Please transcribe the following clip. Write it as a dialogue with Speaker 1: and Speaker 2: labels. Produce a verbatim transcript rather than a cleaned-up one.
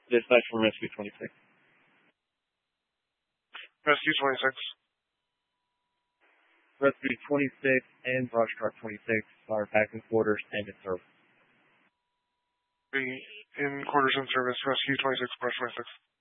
Speaker 1: Dispatch from Rescue twenty-six.
Speaker 2: Rescue twenty-six.
Speaker 1: Rescue twenty-six and Brush Truck twenty-six are back in quarters and in service.
Speaker 2: In quarters in service, Rescue twenty-six, Brush twenty-six.